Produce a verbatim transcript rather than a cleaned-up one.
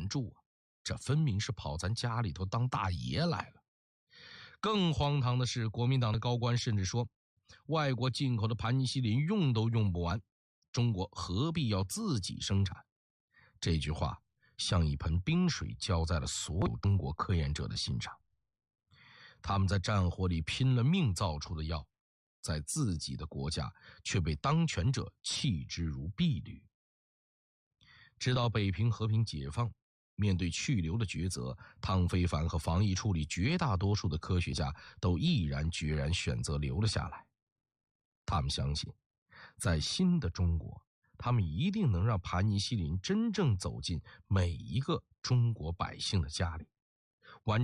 援助啊，这分明是跑咱家里头当大爷来了。更荒唐的是，国民党的高官甚至说，外国进口的盘尼西林用都用不完，中国何必要自己生产？这句话像一盆冰水浇在了所有中国科研者的心上。他们在战火里拼了命造出的药，在自己的国家却被当权者弃之如敝履。直到北平和平解放，面对去留的抉择，汤非凡和防疫处里绝大多数的科学家都毅然决然选择留了下来。他们相信，在新的中国，他们一定能让盘尼西林真正走进每一个中国百姓的家里。